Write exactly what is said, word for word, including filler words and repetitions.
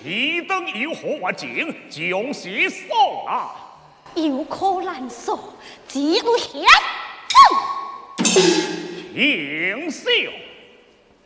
一等有何万境，将其送来。 有可难说，只有险。 停笑。